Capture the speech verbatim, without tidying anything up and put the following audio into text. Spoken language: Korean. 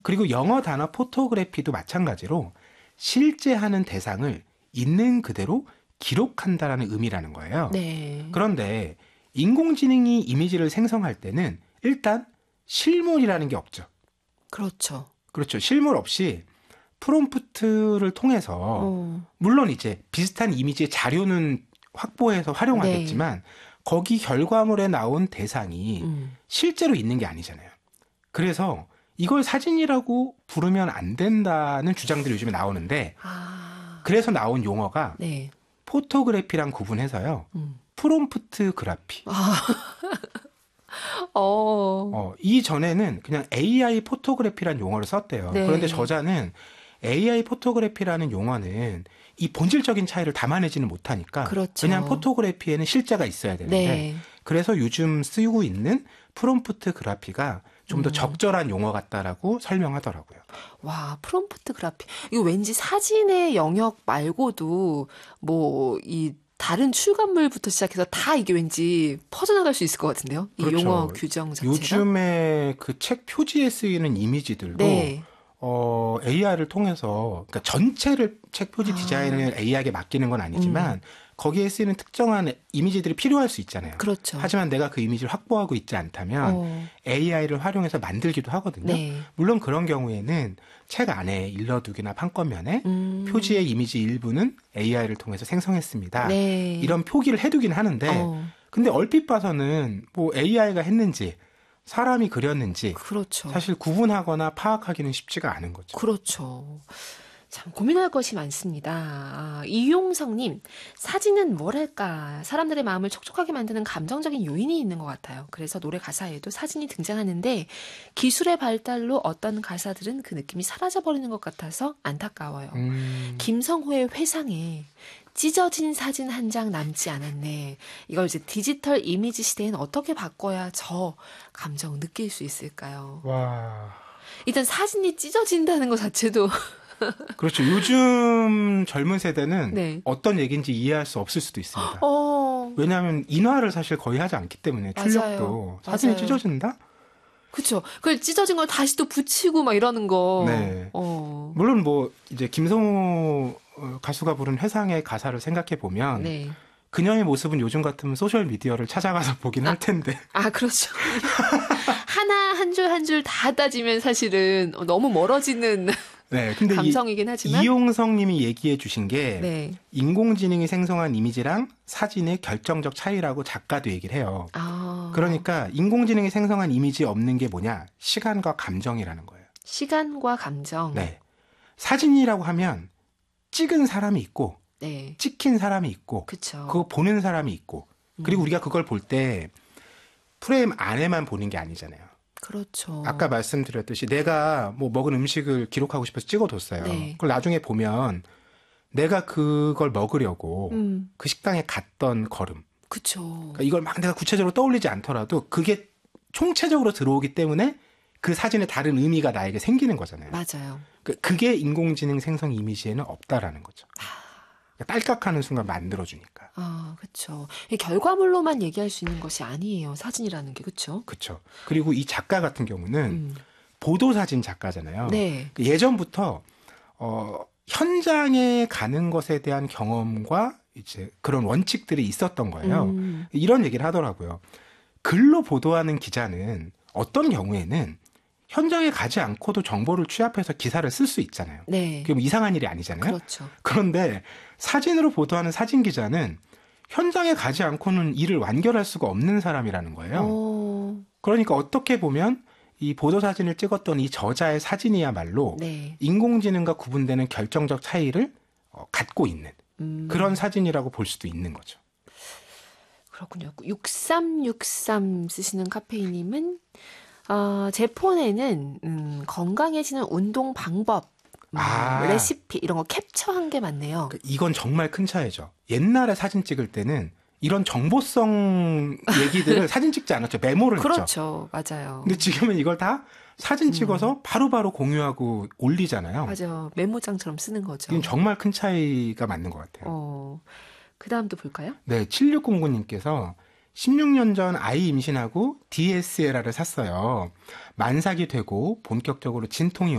그리고 영어 단어 포토그래피도 마찬가지로 실제 하는 대상을 있는 그대로 기록한다라는 의미라는 거예요. 네. 그런데 인공지능이 이미지를 생성할 때는 일단 실물이라는 게 없죠. 그렇죠. 그렇죠. 실물 없이 프롬프트를 통해서 어. 물론 이제 비슷한 이미지의 자료는 확보해서 활용하겠지만 네. 거기 결과물에 나온 대상이 음. 실제로 있는 게 아니잖아요. 그래서 이걸 사진이라고 부르면 안 된다는 주장들이 요즘에 나오는데 아. 그래서 나온 용어가 네. 포토그래피랑 구분해서요. 음. 프롬프트 그래피. 아. 어. 어, 이전에는 그냥 에이아이 포토그래피라는 용어를 썼대요. 네. 그런데 저자는 에이아이 포토그래피라는 용어는 이 본질적인 차이를 담아내지는 못하니까 그렇죠. 그냥 포토그래피에는 실제가 있어야 되는데 네. 그래서 요즘 쓰이고 있는 프롬프트 그래피가 좀 더 음. 적절한 용어 같다라고 설명하더라고요. 와, 프롬프트 그래피. 이거 왠지 사진의 영역 말고도 뭐 이 다른 출간물부터 시작해서 다 이게 왠지 퍼져나갈 수 있을 것 같은데요. 이 그렇죠. 용어 규정 자체가. 요즘에 그 책 표지에 쓰이는 이미지들도 네. 어, 에이아이를 통해서 그러니까 전체를 책 표지 디자인을 아. 에이아이에게 맡기는 건 아니지만 음. 거기에 쓰이는 특정한 이미지들이 필요할 수 있잖아요. 그렇죠. 하지만 내가 그 이미지를 확보하고 있지 않다면 어. 에이아이를 활용해서 만들기도 하거든요. 네. 물론 그런 경우에는 책 안에 일러두기나 판권면에 음. 표지의 이미지 일부는 에이아이를 통해서 생성했습니다. 네. 이런 표기를 해두긴 하는데 어. 근데 얼핏 봐서는 뭐 에이아이가 했는지 사람이 그렸는지 그렇죠. 사실 구분하거나 파악하기는 쉽지가 않은 거죠. 그렇죠. 참 고민할 것이 많습니다. 아, 이용성님, 사진은 뭐랄까 사람들의 마음을 촉촉하게 만드는 감정적인 요인이 있는 것 같아요. 그래서 노래 가사에도 사진이 등장하는데 기술의 발달로 어떤 가사들은 그 느낌이 사라져버리는 것 같아서 안타까워요. 음. 김성호의 회상에 찢어진 사진 한 장 남지 않았네. 이걸 이제 디지털 이미지 시대엔 어떻게 바꿔야 저 감정 느낄 수 있을까요? 와. 일단 사진이 찢어진다는 것 자체도 그렇죠. 요즘 젊은 세대는 네. 어떤 얘기인지 이해할 수 없을 수도 있습니다. 어... 왜냐하면 인화를 사실 거의 하지 않기 때문에 맞아요. 출력도 사진이 맞아요. 찢어진다? 그렇죠. 그걸 찢어진 걸 다시 또 붙이고 막 이러는 거. 네. 어. 물론 뭐 이제 김성호 가수가 부른 회상의 가사를 생각해 보면 네. 그녀의 모습은 요즘 같으면 소셜 미디어를 찾아가서 보긴 아, 할 텐데. 아 그렇죠. 하나 한 줄 한 줄 다 따지면 사실은 너무 멀어지는. 네, 근데 감성이긴 하지만 이용성 님이 얘기해 주신 게 네. 인공지능이 생성한 이미지랑 사진의 결정적 차이라고 작가도 얘기를 해요. 아. 그러니까 인공지능이 생성한 이미지에 없는 게 뭐냐? 시간과 감정이라는 거예요. 시간과 감정. 네. 사진이라고 하면 찍은 사람이 있고 네. 찍힌 사람이 있고 그쵸. 그거 보는 사람이 있고 그리고 음. 우리가 그걸 볼 때 프레임 안에만 보는 게 아니잖아요. 그렇죠. 아까 말씀드렸듯이 내가 뭐 먹은 음식을 기록하고 싶어서 찍어뒀어요. 네. 그걸 나중에 보면 내가 그걸 먹으려고 음. 그 식당에 갔던 걸음. 그쵸. 그러니까 이걸 막 내가 구체적으로 떠올리지 않더라도 그게 총체적으로 들어오기 때문에 그 사진에 다른 의미가 나에게 생기는 거잖아요. 맞아요. 그게 인공지능 생성 이미지에는 없다라는 거죠. 딸깍하는 순간 만들어주니까. 아, 그렇죠. 결과물로만 얘기할 수 있는 것이 아니에요. 사진이라는 게, 그렇죠? 그렇죠. 그리고 이 작가 같은 경우는 음. 보도사진 작가잖아요. 네. 예전부터 어, 현장에 가는 것에 대한 경험과 이제 그런 원칙들이 있었던 거예요. 음. 이런 얘기를 하더라고요. 글로 보도하는 기자는 어떤 경우에는 현장에 가지 않고도 정보를 취합해서 기사를 쓸 수 있잖아요. 네. 그게 뭐 이상한 일이 아니잖아요. 그렇죠. 그런데 사진으로 보도하는 사진 기자는 현장에 가지 않고는 일을 완결할 수가 없는 사람이라는 거예요. 오. 그러니까 어떻게 보면 이 보도 사진을 찍었던 이 저자의 사진이야말로 네. 인공지능과 구분되는 결정적 차이를 어, 갖고 있는 음. 그런 사진이라고 볼 수도 있는 거죠. 그렇군요. 육삼육삼 쓰시는 카페이님은 어, 제 폰에는 음, 건강해지는 운동 방법, 음, 아. 레시피 이런 거 캡처한 게 많네요. 이건 정말 큰 차이죠. 옛날에 사진 찍을 때는 이런 정보성 얘기들을 사진 찍지 않았죠. 메모를 했죠. 그렇죠. 맞아요. 근데 지금은 이걸 다 사진 찍어서 음. 바로바로 공유하고 올리잖아요. 맞아요. 메모장처럼 쓰는 거죠. 이건 정말 큰 차이가 맞는 것 같아요. 어, 그 다음도 볼까요? 네, 칠육공구 님께서 십육 년 전 아이 임신하고 디에스엘알을 샀어요. 만삭이 되고 본격적으로 진통이